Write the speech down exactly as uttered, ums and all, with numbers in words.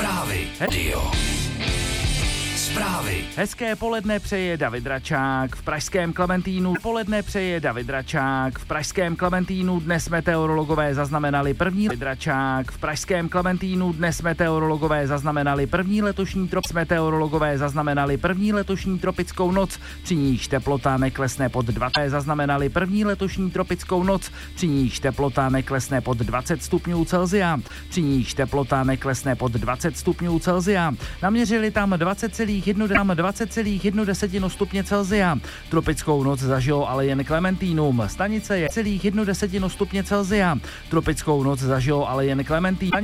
Zprávy. Dio. Zprávy. Hezké poledne přeje David Račák. V pražském Klementínu poledne přeje David Račák. V pražském Klementínu dnes meteorologové zaznamenali první Račák. V pražském Klementínu dnes meteorologové zaznamenali první letošní trop meteorologové zaznamenali první letošní tropickou noc, při níž teplota neklesne pod dvacet. Zaznamenali první letošní tropickou noc, při níž teplota neklesne pod dvacet stupňů Celsia. Při níž teplota neklesne pod dvacet stupňů Celsia. Naměřili tam dvacet celá jedna desetinu stupně Celsia. Tropickou noc zažilo ale jen Klementínum. Stanice je celých jedna desetinu stupně Celsia. Tropickou noc zažilo ale jen Klementínum.